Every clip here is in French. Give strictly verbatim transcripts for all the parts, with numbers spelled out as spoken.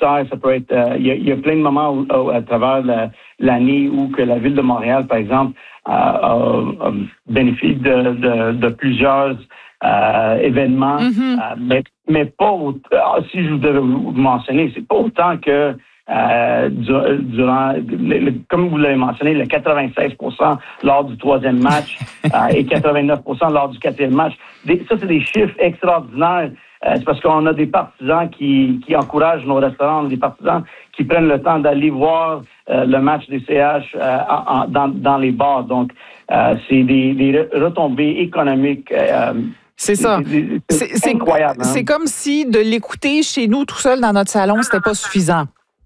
anniversaires, ça peut être, il euh, y, y a plein de moments où, où, à travers la, l'année où que la ville de Montréal, par exemple, euh, a, a bénéficie de, de, de plusieurs euh, événements, mm-hmm. euh, mais, mais pas autant, si je devais vous mentionner, c'est pas autant que Euh, durant, le, le, comme vous l'avez mentionné, le quatre-vingt-seize pour cent lors du troisième match euh, et quatre-vingt-neuf pour cent lors du quatrième match. Des, ça, c'est des chiffres extraordinaires. Euh, c'est parce qu'on a des partisans qui, qui encouragent nos restaurants, des partisans qui prennent le temps d'aller voir euh, le match des C H euh, en, en, dans, dans les bars. Donc, euh, c'est des, des retombées économiques. Euh, C'est ça. C'est, c'est, c'est incroyable. C'est, hein? C'est comme si de l'écouter chez nous tout seul dans notre salon, c'était pas suffisant.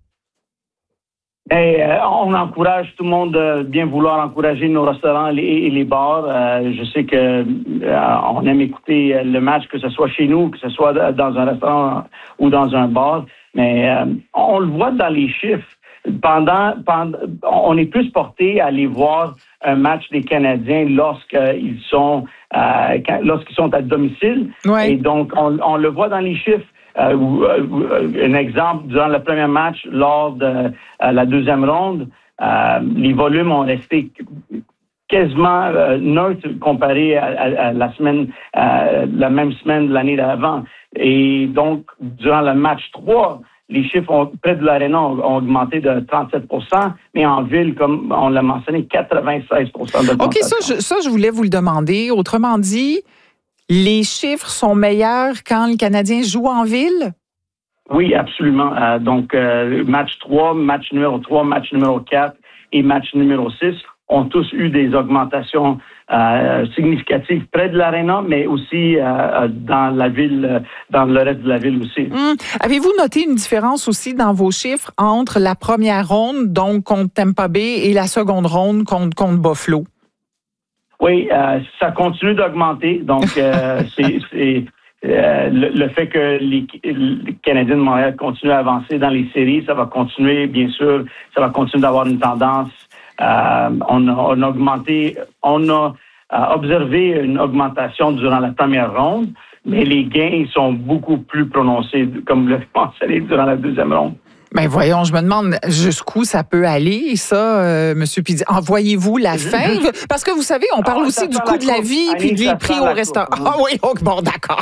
Et, euh, on encourage tout le monde de bien vouloir encourager nos restaurants et, et les bars. Euh, je sais que euh, on aime écouter le match, que ce soit chez nous, que ce soit dans un restaurant ou dans un bar. Mais euh, on le voit dans les chiffres. Pendant, pendant, on est plus porté à aller voir un match des Canadiens lorsqu'ils sont euh, lorsqu'ils sont à domicile. Ouais. Et donc on, on le voit dans les chiffres. Euh, euh, un exemple, durant le premier match, lors de euh, la deuxième ronde, euh, les volumes ont resté quasiment euh, neutres comparé à, à, à la semaine, euh, la même semaine de l'année d'avant. Et donc, durant le match trois, les chiffres ont, près de l'Arena ont, ont augmenté de trente-sept pour cent, mais en ville, comme on l'a mentionné, quatre-vingt-seize pour cent d'augmentation. OK, ça je, ça, je voulais vous le demander. Autrement dit, les chiffres sont meilleurs quand le Canadien joue en ville? Oui, absolument. Euh, donc, euh, match trois, match numéro trois, match numéro quatre et match numéro six ont tous eu des augmentations euh, significatives près de l'Arena, mais aussi euh, dans la ville, dans le reste de la ville aussi. Hum. Avez-vous noté une différence aussi dans vos chiffres entre la première ronde, donc contre Tampa Bay, et la seconde ronde contre, contre Buffalo? Oui, euh, ça continue d'augmenter. Donc, euh, c'est, c'est euh, le, le fait que les, les Canadiens de Montréal continuent à avancer dans les séries, ça va continuer, bien sûr, ça va continuer d'avoir une tendance. Euh, on, a, on a augmenté, on a euh, observé une augmentation durant la première ronde, mais les gains sont beaucoup plus prononcés, comme vous l'avez mentionné, durant la deuxième ronde. Ben voyons, je me demande jusqu'où ça peut aller, ça, euh, Monsieur Pidi. Envoyez-vous la fin? Parce que vous savez, on parle ah, aussi du coût de la vie puis des prix au restaurant. Ah oui, oh, bon, d'accord.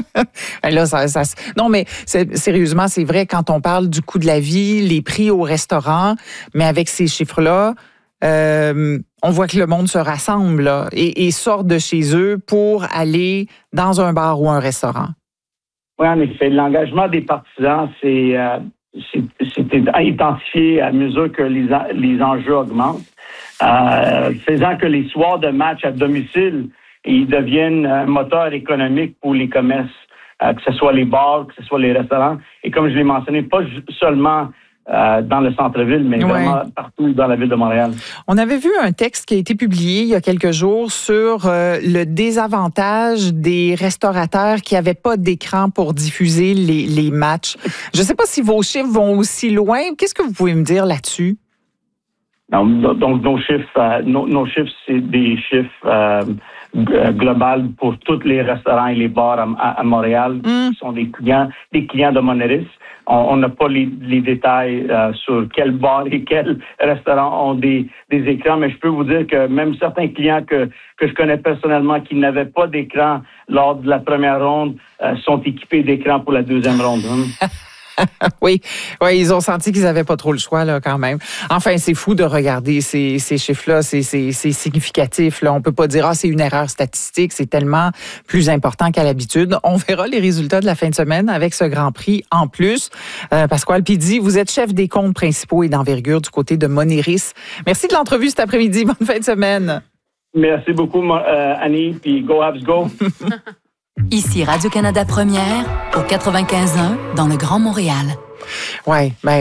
Là, ça, ça, non, mais c'est, sérieusement, c'est vrai, quand on parle du coût de la vie, les prix au restaurant, mais avec ces chiffres-là, euh, on voit que le monde se rassemble là, et, et sort de chez eux pour aller dans un bar ou un restaurant. Oui, en effet. L'engagement des partisans, c'est... Euh, C'est, c'est identifié à mesure que les, les enjeux augmentent, euh, faisant que les soirs de match à domicile, ils deviennent un moteur économique pour les commerces, euh, que ce soit les bars, que ce soit les restaurants. Et comme je l'ai mentionné, pas seulement euh, dans le centre-ville, mais ouais. vraiment partout dans la ville de Montréal. On avait vu un texte qui a été publié il y a quelques jours sur euh, le désavantage des restaurateurs qui n'avaient pas d'écran pour diffuser les, les matchs. Je ne sais pas si vos chiffres vont aussi loin. Qu'est-ce que vous pouvez me dire là-dessus? Non, donc, nos chiffres, euh, nos, nos chiffres, c'est des chiffres euh, globaux pour tous les restaurants et les bars à, à Montréal, mm. qui sont des clients, des clients de Moneris. On n'a pas les, les détails euh, sur quel bar et quel restaurant ont des, des écrans, mais je peux vous dire que même certains clients que, que je connais personnellement qui n'avaient pas d'écran lors de la première ronde euh, sont équipés d'écran pour la deuxième ronde. Hein. oui, oui, ils ont senti qu'ils n'avaient pas trop le choix là quand même. Enfin, c'est fou de regarder ces, ces chiffres-là, c'est, c'est, c'est significatif. Là. On peut pas dire ah c'est une erreur statistique, c'est tellement plus important qu'à l'habitude. On verra les résultats de la fin de semaine avec ce Grand Prix en plus. Euh, Pasquale Pidi, vous êtes chef des comptes principaux et d'envergure du côté de Moneris. Merci de l'entrevue cet après-midi. Bonne fin de semaine. Merci beaucoup, euh, Annie. Puis go Habs go. Ici Radio-Canada Première, au quatre-vingt-quinze un, dans le Grand Montréal. Oui, mais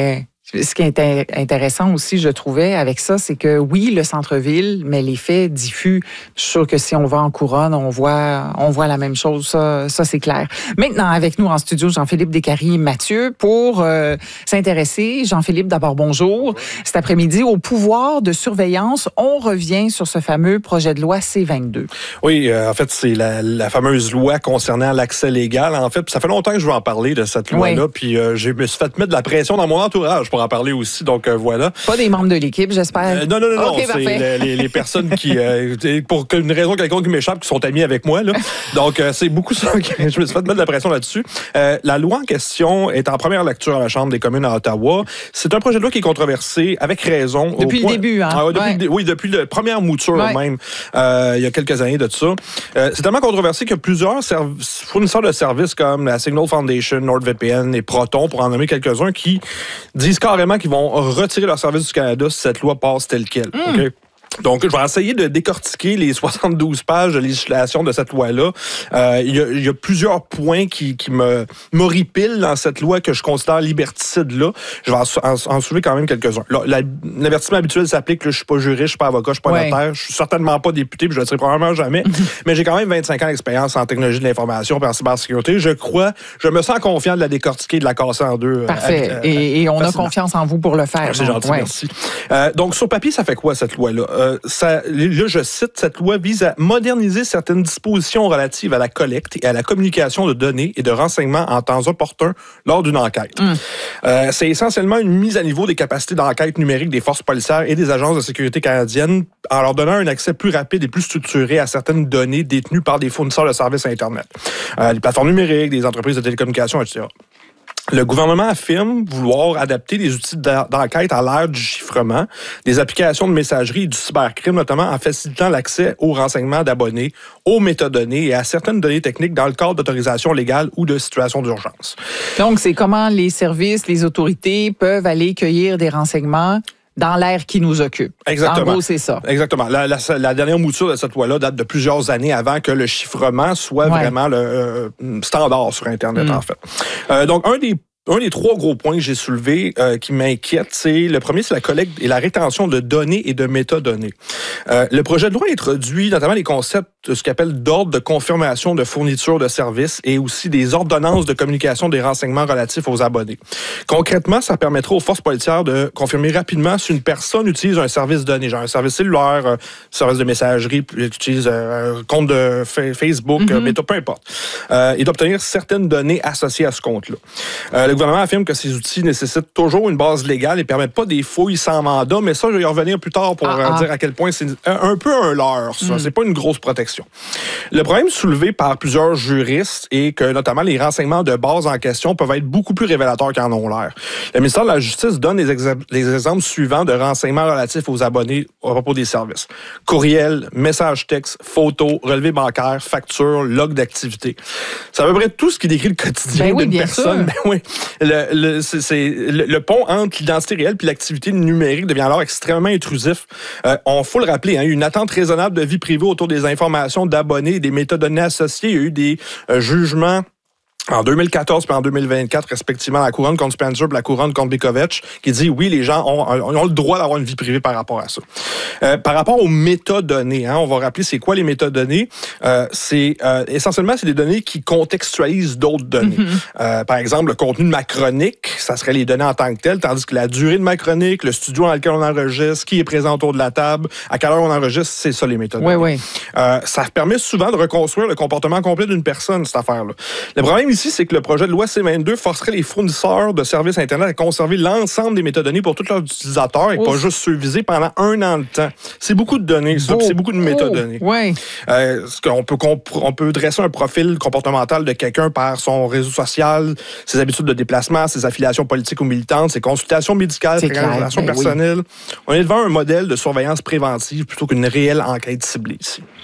Ce qui est intéressant aussi, je trouvais, avec ça, c'est que oui, le centre-ville, mais les faits diffus. Je suis sûr que si on va en couronne, on voit, on voit la même chose. Ça, ça c'est clair. Maintenant, avec nous en studio, Jean-Philippe Descaries-Mathieu pour euh, s'intéresser. Jean-Philippe, d'abord, bonjour. Cet après-midi, au pouvoir de surveillance, on revient sur ce fameux projet de loi C vingt-deux. Oui, euh, en fait, c'est la, la fameuse loi concernant l'accès légal. En fait, ça fait longtemps que je veux en parler de cette loi-là, oui. Puis euh, je me suis fait mettre de la pression dans mon entourage pour en parler aussi, donc euh, voilà. Pas des membres de l'équipe, j'espère. Euh, non, non, non, okay, non, c'est les, les personnes qui, euh, pour une raison quelconque qui m'échappe, qui sont amies avec moi, là. Donc, euh, c'est beaucoup ça que je me suis fait mettre de la pression là-dessus. Euh, la loi en question est en première lecture à la Chambre des communes à Ottawa. C'est un projet de loi qui est controversé, avec raison. Depuis au le point, début, hein? Ah, depuis ouais. le, oui, depuis la première mouture ouais. même, euh, il y a quelques années de ça. Euh, c'est tellement controversé que plusieurs serv- fournisseurs de services comme la Signal Foundation, NordVPN et Proton, pour en nommer quelques-uns, qui disent carrément qu'ils vont retirer leur service du Canada si cette loi passe telle quelle. Mm. Okay? Donc, je vais essayer de décortiquer les soixante-douze pages de législation de cette loi-là. Euh, il y a, il y a plusieurs points qui, qui me m'horripilent dans cette loi que je considère liberticide-là. Je vais en, en, en soulever quand même quelques-uns. Là, la, l'avertissement habituel s'applique. Là, je suis pas juriste, je suis pas avocat, je suis pas ouais. notaire, je suis certainement pas député, puis je le serai probablement jamais. Mais j'ai quand même vingt-cinq ans d'expérience en technologie de l'information et en cybersécurité. Je crois, je me sens confiant de la décortiquer, de la casser en deux. Parfait. Euh, et, et on facilement. a confiance en vous pour le faire. C'est gentil, ouais. merci. Euh, donc, sur papier, ça fait quoi, cette loi-là? Euh, Ça, là, je cite, cette loi vise à moderniser certaines dispositions relatives à la collecte et à la communication de données et de renseignements en temps opportun lors d'une enquête. Mm. Euh, c'est essentiellement une mise à niveau des capacités d'enquête numérique des forces policières et des agences de sécurité canadiennes en leur donnant un accès plus rapide et plus structuré à certaines données détenues par des fournisseurs de services Internet. Euh, les plateformes numériques, des entreprises de télécommunications, et cetera. Le gouvernement affirme vouloir adapter les outils d'enquête à l'ère du chiffrement, des applications de messagerie et du cybercrime, notamment en facilitant l'accès aux renseignements d'abonnés, aux métadonnées et à certaines données techniques dans le cadre d'autorisation légale ou de situation d'urgence. Donc, c'est comment les services, les autorités peuvent aller cueillir des renseignements dans l'ère qui nous occupe. Exactement. En gros, c'est ça. Exactement. La, la, la dernière mouture de cette loi-là date de plusieurs années avant que le chiffrement soit ouais. vraiment le euh, standard sur Internet, mmh. en fait. Euh, donc, un des Un des trois gros points que j'ai soulevés euh, qui m'inquiètent, c'est le premier, c'est la collecte et la rétention de données et de métadonnées. Euh, le projet de loi introduit notamment les concepts de ce qu'on appelle d'ordre de confirmation de fourniture de services et aussi des ordonnances de communication des renseignements relatifs aux abonnés. Concrètement, ça permettra aux forces policières de confirmer rapidement si une personne utilise un service donné, genre un service cellulaire, un service de messagerie, utilise un compte de Facebook, mm-hmm. méta, peu importe, euh, et d'obtenir certaines données associées à ce compte-là. Euh, le gouvernement affirme que ces outils nécessitent toujours une base légale et ne permettent pas des fouilles sans mandat, mais ça, je vais y revenir plus tard pour ah, dire ah. à quel point c'est un, un peu un leurre, ça. Mm. C'est pas une grosse protection. Le problème soulevé par plusieurs juristes est que, notamment, les renseignements de base en question peuvent être beaucoup plus révélateurs qu'en ont l'air. Le ministère de la Justice donne les, exa- les exemples suivants de renseignements relatifs aux abonnés au propos des services. Courriel, messages textes, photos, relevés bancaires, factures, log d'activité. C'est à peu près tout ce qui décrit le quotidien ben oui, d'une personne. Ben oui. Le, le, c'est, c'est, le, le pont entre l'identité réelle et l'activité numérique devient alors extrêmement intrusif. Euh, on faut le rappeler, hein, une attente raisonnable de vie privée autour des informations d'abonnés et des métadonnées associées. Il y a eu des euh, jugements en deux mille quatorze et en deux mille vingt-quatre, respectivement, la couronne contre Spencer et la couronne contre Bikovich, qui dit oui, les gens ont, ont le droit d'avoir une vie privée par rapport à ça. Euh, par rapport aux métadonnées, hein, on va rappeler c'est quoi les métadonnées. Euh, c'est euh, essentiellement c'est des données qui contextualisent d'autres données. Mm-hmm. Euh, par exemple, le contenu de ma chronique, ça serait les données en tant que telles, tandis que la durée de ma chronique, le studio dans lequel on enregistre, qui est présent autour de la table, à quelle heure on enregistre, c'est ça les métadonnées. Oui, oui. Euh, ça permet souvent de reconstruire le comportement complet d'une personne, cette affaire-là. Le problème ici, c'est que le projet de loi C vingt-deux forcerait les fournisseurs de services Internet à conserver l'ensemble des métadonnées pour tous leurs utilisateurs et Ouf. pas juste ceux visés pendant un an de temps. C'est beaucoup de données, ça, c'est beaucoup de métadonnées. Oh, ouais. euh, on, peut, on peut dresser un profil comportemental de quelqu'un par son réseau social, ses habitudes de déplacement, ses affiliations politiques ou militantes, ses consultations médicales, ses relations ben personnelles. Oui. On est devant un modèle de surveillance préventive plutôt qu'une réelle enquête ciblée ici.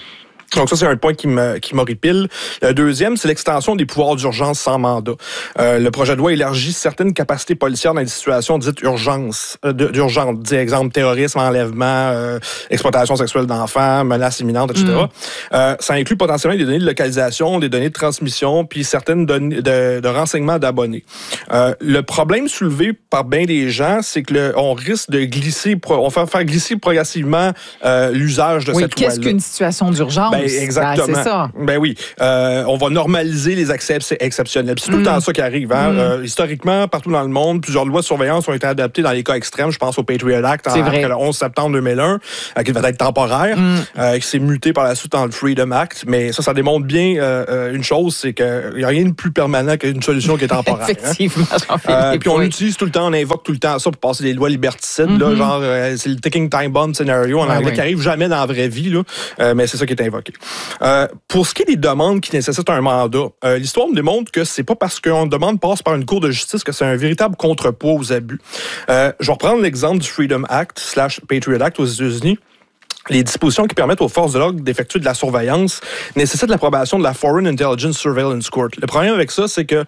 Donc ça, c'est un point qui me qui m'horripile. Le deuxième, c'est l'extension des pouvoirs d'urgence sans mandat. Euh, le projet de loi élargit certaines capacités policières dans des situations dites urgence, euh, d'urgence. Dis exemple terrorisme, enlèvement, euh, exploitation sexuelle d'enfants, menaces imminentes, et cetera. Mm. Euh, ça inclut potentiellement des données de localisation, des données de transmission, puis certaines données de, de renseignements d'abonnés. Euh, le problème soulevé par bien des gens, c'est que le, on risque de glisser, on va faire glisser progressivement euh, l'usage de oui, cette loi-là. Qu'est-ce qu'une situation d'urgence? Ben, exactement. Ben, c'est ça. Ben oui. Euh, on va normaliser les accès exceptionnels. Puis c'est tout le temps ça qui arrive. Hein? Mm. Euh, historiquement, partout dans le monde, plusieurs lois de surveillance ont été adaptées dans les cas extrêmes. Je pense au Patriot Act en, après le onze septembre deux mille un, euh, qui va être temporaire, mm. euh, qui s'est muté par la suite en Freedom Act. Mais ça, ça démontre bien euh, une chose, c'est qu'il n'y a rien de plus permanent qu'une solution qui est temporaire. Effectivement, hein? j'en fais euh, Puis on l'utilise tout le temps, on invoque tout le temps ça pour passer des lois liberticides. Mm-hmm. Là, genre, euh, c'est le ticking time bomb scénario en ouais, anglais ouais. qui arrive jamais dans la vraie vie. Là, euh, mais c'est ça qui est invoqué. Euh, pour ce qui est des demandes qui nécessitent un mandat, euh, l'histoire me démontre que c'est pas parce qu'une demande passe par une cour de justice que c'est un véritable contrepoids aux abus. Euh, je vais reprendre l'exemple du Freedom Act slash Patriot Act aux États-Unis. Les dispositions qui permettent aux forces de l'ordre d'effectuer de la surveillance nécessitent l'approbation de la Foreign Intelligence Surveillance Court. Le problème avec ça, c'est que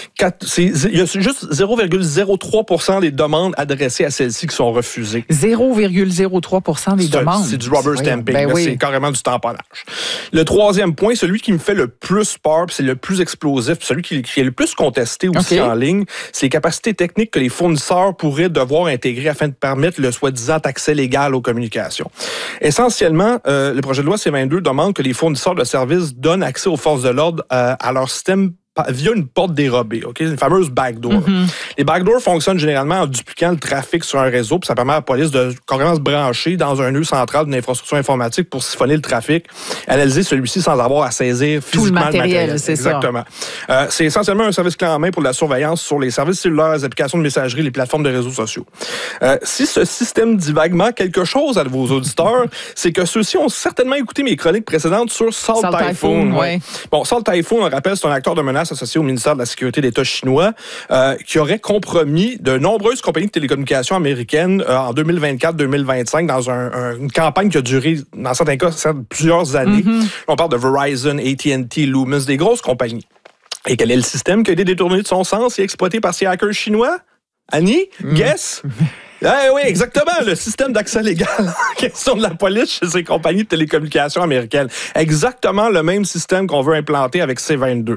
il y a juste zéro virgule zéro trois pour cent des demandes adressées à celles-ci qui sont refusées. zéro virgule zéro trois pour cent des c'est, demandes? C'est du rubber stamping. Ben là, oui. C'est carrément du tamponnage. Le troisième point, celui qui me fait le plus peur, c'est le plus explosif, celui qui, qui est le plus contesté aussi okay. en ligne, c'est les capacités techniques que les fournisseurs pourraient devoir intégrer afin de permettre le soi-disant accès légal aux communications. Essentiellement, euh, le projet de loi C vingt-deux demande que les fournisseurs de services donnent accès aux forces de l'ordre euh, à leur système via une porte dérobée, ok, une fameuse backdoor. Mm-hmm. Les backdoors fonctionnent généralement en dupliquant le trafic sur un réseau, puis ça permet à la police de carrément se brancher dans un nœud central d'une infrastructure informatique pour siphonner le trafic, analyser celui-ci sans avoir à saisir physiquement tout le matériel. Le matériel. C'est Exactement. Ça. Euh, c'est essentiellement un service clé en main pour la surveillance sur les services cellulaires, les applications de messagerie, les plateformes de réseaux sociaux. Euh, si ce système dit vaguement quelque chose à vos auditeurs, c'est que ceux-ci ont certainement écouté mes chroniques précédentes sur Salt, Salt Typhoon. Typhoon ouais. Bon, Salt Typhoon, on rappelle, c'est un acteur de menace associé au ministère de la Sécurité d'État chinois euh, qui aurait compromis de nombreuses compagnies de télécommunications américaines euh, en deux mille vingt-quatre deux mille vingt-cinq dans un, un, une campagne qui a duré, dans certains cas, plusieurs années. Mm-hmm. On parle de Verizon, A T and T, Lumos, des grosses compagnies. Et quel est le système qui a été détourné de son sens et exploité par ces hackers chinois? Annie? Mm. Guess? Eh oui, exactement, le système d'accès légal en question de la police chez ces compagnies de télécommunications américaines. Exactement le même système qu'on veut implanter avec C vingt-deux.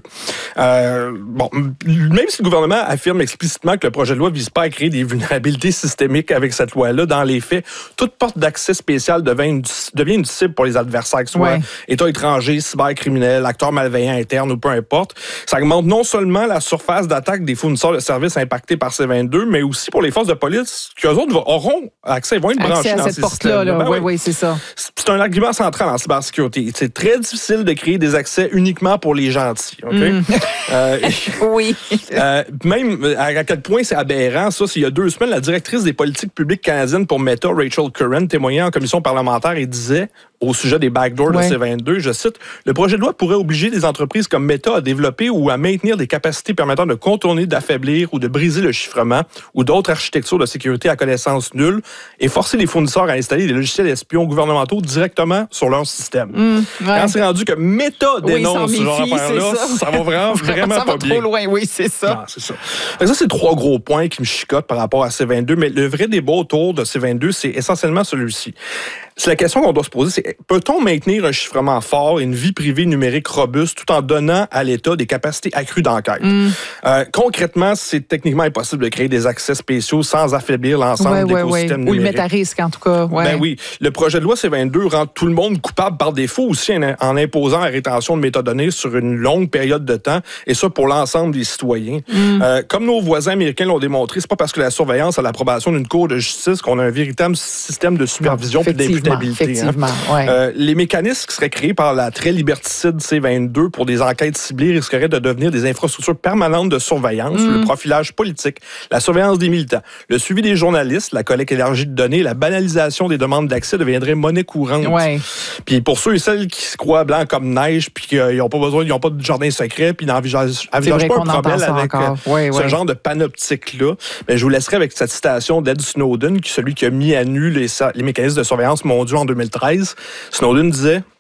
Euh, bon, même si le gouvernement affirme explicitement que le projet de loi ne vise pas à créer des vulnérabilités systémiques avec cette loi-là, dans les faits, toute porte d'accès spéciale devient une, devient une cible pour les adversaires, que ce soit ouais. États étrangers, cybercriminels, acteurs malveillants internes ou peu importe. Ça augmente non seulement la surface d'attaque des fournisseurs de services impactés par C vingt-deux, mais aussi pour les forces de police qui eux autres auront accès, ils vont être branchés dans ces systèmes. Ben oui, oui, c'est ça. C'est un argument central en cybersécurité. C'est très difficile de créer des accès uniquement pour les gentils. Okay? Mm. Euh, oui. euh, même à quel point c'est aberrant, ça, c'est il y a deux semaines, la directrice des politiques publiques canadiennes pour Meta, Rachel Curran, témoignait en commission parlementaire et disait au sujet des backdoors ouais. de C vingt-deux, je cite, « Le projet de loi pourrait obliger des entreprises comme Meta à développer ou à maintenir des capacités permettant de contourner, d'affaiblir ou de briser le chiffrement ou d'autres architectures de sécurité à connaissance nulle et forcer les fournisseurs à installer des logiciels espions gouvernementaux directement sur leur système. Mmh, ouais. » Quand c'est rendu que Meta dénonce oui, ce genre d'affaires-là, ça. ça va vraiment, vraiment ça pas va bien. trop loin, oui, c'est ça. Non, c'est ça. Donc ça, c'est trois gros points qui me chicotent par rapport à C vingt-deux, mais le vrai débat autour de C vingt-deux, c'est essentiellement celui-ci. C'est la question qu'on doit se poser, c'est peut-on maintenir un chiffrement fort et une vie privée numérique robuste tout en donnant à l'État des capacités accrues d'enquête? Mm. Euh, concrètement, c'est techniquement impossible de créer des accès spéciaux sans affaiblir l'ensemble ouais, de l'écosystème ouais, ouais. numérique. Ou le mettre à risque, en tout cas. Ouais. Ben oui. Le projet de loi C vingt-deux rend tout le monde coupable par défaut aussi en, en imposant la rétention de métadonnées sur une longue période de temps, et ça pour l'ensemble des citoyens. Mm. Euh, comme nos voisins américains l'ont démontré, c'est pas parce que la surveillance a l'approbation d'une cour de justice qu'on a un véritable système de supervision et d'imputabilité. Effectivement, hein. ouais. euh, les mécanismes qui seraient créés par la très liberticide C vingt-deux pour des enquêtes ciblées risqueraient de devenir des infrastructures permanentes de surveillance, mm. le profilage politique, la surveillance des militants, le suivi des journalistes, la collecte élargie de données, la banalisation des demandes d'accès deviendrait monnaie courante. Ouais. Puis pour ceux et celles qui se croient blancs comme neige, puis qu'ils n'ont pas besoin, ils n'ont pas de jardin secret, puis ils n'envisagent pas un problème avec euh, ouais, ce ouais. genre de panoptique-là, mais je vous laisserai avec cette citation d'Ed Snowden, qui est celui qui a mis à nu les, les mécanismes de surveillance mondiaux en deux mille treize. Snowden disait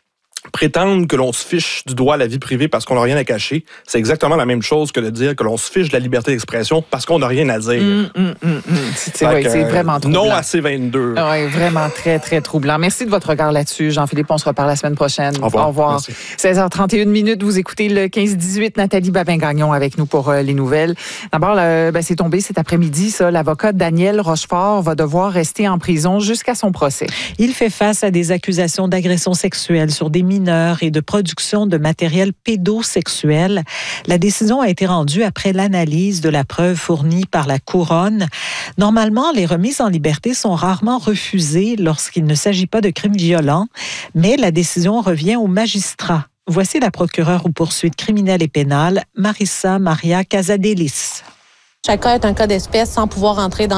prétendre que l'on se fiche du droit à la vie privée parce qu'on n'a rien à cacher, c'est exactement la même chose que de dire que l'on se fiche de la liberté d'expression parce qu'on n'a rien à dire. Mmh, mmh, mmh, mmh. C'est, ouais, c'est vraiment troublant. Non à C vingt-deux. Oui, vraiment très, très troublant. Merci de votre regard là-dessus, Jean-Philippe. On se reparle la semaine prochaine. Au revoir. Au revoir. Merci. seize heures trente et une minutes, vous écoutez le quinze dix-huit. Nathalie Babin-Gagnon avec nous pour euh, les nouvelles. D'abord, euh, ben, c'est tombé cet après-midi, ça. L'avocat Daniel Rochefort va devoir rester en prison jusqu'à son procès. Il fait face à des accusations d'agression sexuelle sur des mineurs et de production de matériel pédosexuel. La décision a été rendue après l'analyse de la preuve fournie par la Couronne. Normalement, les remises en liberté sont rarement refusées lorsqu'il ne s'agit pas de crimes violents, mais la décision revient au magistrat. Voici la procureure aux poursuites criminelles et pénales, Marissa Maria Casadelis. Chaque cas est un cas d'espèce sans pouvoir entrer dans